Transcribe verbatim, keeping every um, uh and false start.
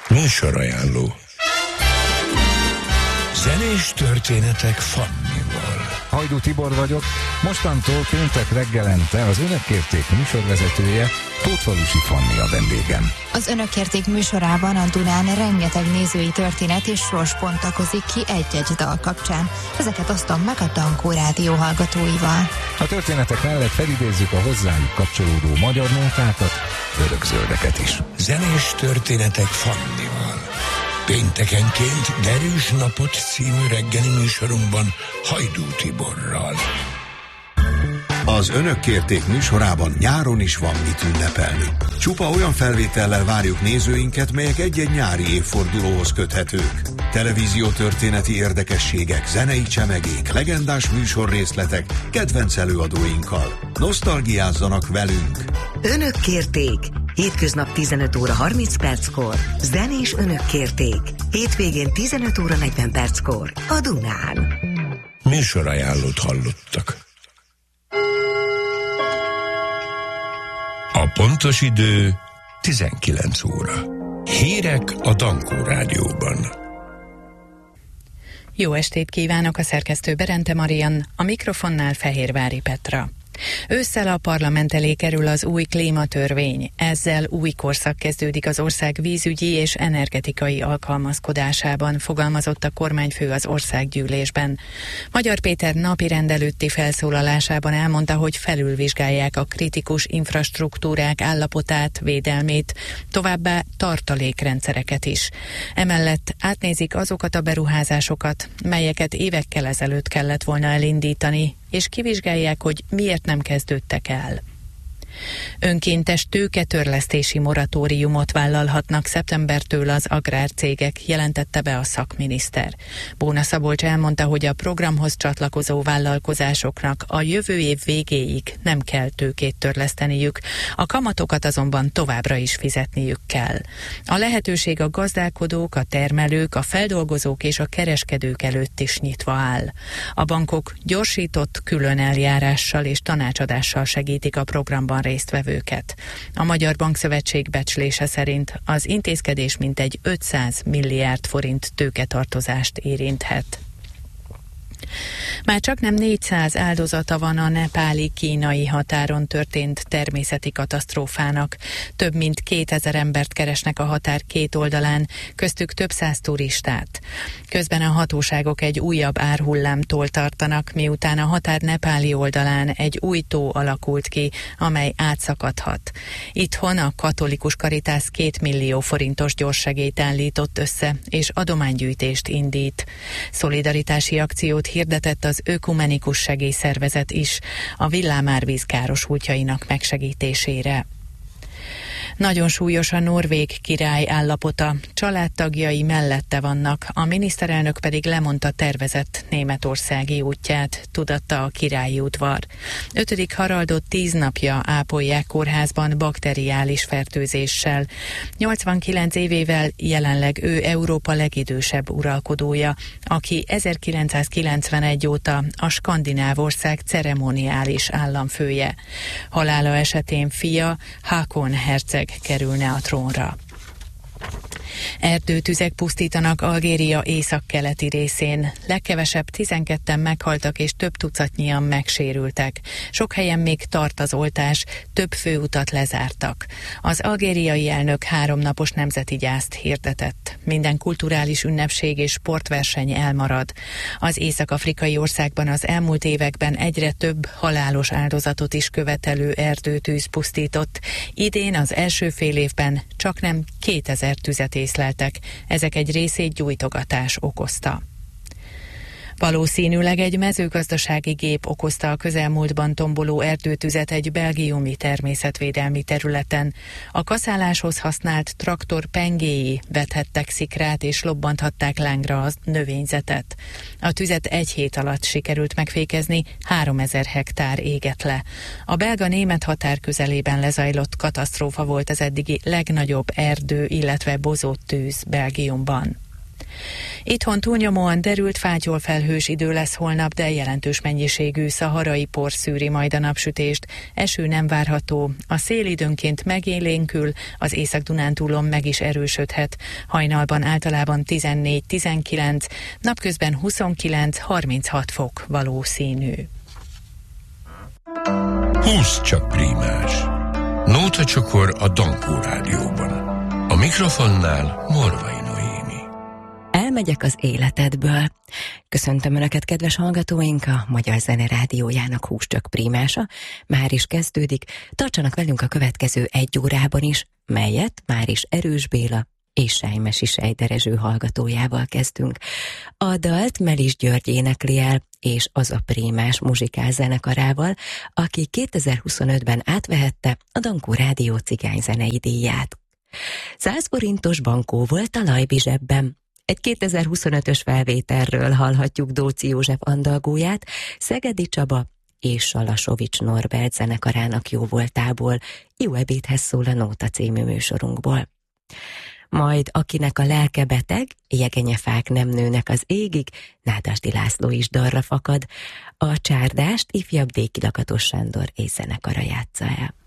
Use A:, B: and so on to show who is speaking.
A: Műsorajánló. Zenés történetek Fannival.
B: Hajdú Tibor vagyok, mostantól péntek reggelente az Önök kérték műsorvezetője, Tótfalusi Fanni a vendégem.
C: Az Önök kérték műsorában a Dunán rengeteg nézői történet és sors bontakozik ki egy-egy dal kapcsán. Ezeket osztom meg a Dankó Rádió hallgatóival.
B: A történetek mellett felidézzük a hozzájuk kapcsolódó magyar nótákat, örökzöldeket is.
A: Zenés történetek Fannival. Péntekenként Derűs napot című reggeli műsorunkban Hajdú Tiborral.
D: Az Önök kérték műsorában nyáron is van mit ünnepelni. Csupa olyan felvétellel várjuk nézőinket, melyek egy-egy nyári évfordulóhoz köthetők. Televíziótörténeti érdekességek, zenei csemegék, legendás műsorrészletek, kedvenc előadóinkkal. Nosztalgiázzanak velünk!
E: Önök kérték! Hétköznap tizenöt óra harminc perckor, zenés Önök kérték. Hétvégén tizenöt óra negyven perckor a Dunán.
A: Műsorajánlót hallottak. A pontos idő tizenkilenc óra. Hírek a Dankó Rádióban.
F: Jó estét kívánok, a szerkesztő Berente Marian, a mikrofonnál Fehérvári Petra. Ősszel a parlament elé kerül az új klímatörvény. Ezzel új korszak kezdődik az ország vízügyi és energetikai alkalmazkodásában, fogalmazott a kormányfő az országgyűlésben. Magyar Péter napirend előtti felszólalásában elmondta, hogy felülvizsgálják a kritikus infrastruktúrák állapotát, védelmét, továbbá tartalékrendszereket is. Emellett átnézik azokat a beruházásokat, melyeket évekkel ezelőtt kellett volna elindítani, és kivizsgálják, hogy miért nem kezdődtek el. Önkéntes tőketörlesztési moratóriumot vállalhatnak szeptembertől az agrárcégek, jelentette be a szakminiszter. Bóna Szabolcs elmondta, hogy a programhoz csatlakozó vállalkozásoknak a jövő év végéig nem kell tőkét törleszteniük, a kamatokat azonban továbbra is fizetniük kell. A lehetőség a gazdálkodók, a termelők, a feldolgozók és a kereskedők előtt is nyitva áll. A bankok gyorsított külön eljárással és tanácsadással segítik a programban résztvevőket. A Magyar Bankszövetség becslése szerint az intézkedés mintegy ötszáz milliárd forint tőketartozást érinthet. Már csaknem négyszáz áldozata van a nepáli-kínai határon történt természeti katasztrófának. Több mint kétezer embert keresnek a határ két oldalán, köztük több száz turistát. Közben a hatóságok egy újabb árhullámtól tartanak, miután a határ nepáli oldalán egy új tó alakult ki, amely átszakadhat. Itthon a katolikus karitász két millió forintos gyorssegélyt állított össze, és adománygyűjtést indít. Szolidaritási akciót hirdetett az Ökumenikus Segélyszervezet is a villámárvíz károsultjainak megsegítésére. Nagyon súlyos a norvég király állapota, családtagjai mellette vannak, a miniszterelnök pedig lemondta tervezett németországi útját, tudatta a királyi udvar. Ötödik Haraldot tíz napja ápolják kórházban bakteriális fertőzéssel. nyolcvankilenc évével jelenleg ő Európa legidősebb uralkodója, aki ezerkilencszázkilencvenegy óta a skandináv ország ceremoniális államfője. Halála esetén fia, Hákon herceg kerülne a trónra. Erdőtüzek pusztítanak Algéria északkeleti részén. Legkevesebb tizenketten meghaltak és több tucatnyian megsérültek. Sok helyen még tart az oltás, több főutat lezártak. Az algériai elnök háromnapos nemzeti gyászt hirdetett. Minden kulturális ünnepség és sportverseny elmarad. Az észak-afrikai országban az elmúlt években egyre több halálos áldozatot is követelő erdőtűz pusztított. Idén az első fél évben csaknem kétezer tüzet észleltek, ezek egy részét gyújtogatás okozta. Valószínűleg egy mezőgazdasági gép okozta a közelmúltban tomboló erdőtüzet egy belgiumi természetvédelmi területen. A kaszáláshoz használt traktor pengéi vethettek szikrát és lobbanthatták lángra a növényzetet. A tüzet egy hét alatt sikerült megfékezni, háromezer hektár égett le. A belga-német határ közelében lezajlott katasztrófa volt az eddigi legnagyobb erdő, illetve bozott tűz Belgiumban. Itthon túlnyomóan derült fátyolfelhős idő lesz holnap, de jelentős mennyiségű szaharai por szűri majd a napsütést. Eső nem várható. A szél időnként megélénkül, az Észak-Dunántúlon meg is erősödhet. Hajnalban általában tizennégy-tizenkilenc, napközben huszonkilenc-harminchat fok valószínű.
A: Húsz csak prímás. Nóta csokor a Dankó Rádióban. A mikrofonnál Morvai Noémi.
G: Elmegyek az életedből. Köszöntöm Önöket, kedves hallgatóink, a Magyar Zene Rádiójának Húsz csak prímása már is kezdődik. Tartsanak velünk a következő egy órában is, melyet már is Erős Béla és Sájmesi Sejderezső hallgatójával kezdünk. A dalt Melis György énekli el, és az a prímás muzsikál zenekarával, aki kétezer-huszonötben átvehette a Dankó Rádió cigányzenei díját. száz forintos bankó volt a Lajbi zsebben. Egy kétezer-huszonötös felvételről hallhatjuk Dóczi József andalgóját, Szegedi Csaba és Salasovics Norbert zenekarának jó voltából. Jó ebédhez szól a Nóta című műsorunkból. Majd akinek a lelke beteg, jegenyefák nem nőnek az égig, Nádasdy László is dalra fakad. A csárdást ifjabb Déki Lakatos Sándor és zenekara játssza el.